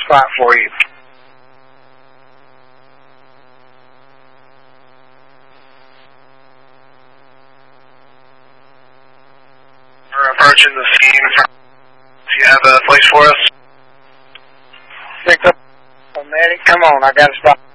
spot for you. We're approaching the scene. Do you have a place for us? Pick up a medic. Come on, I got a spot.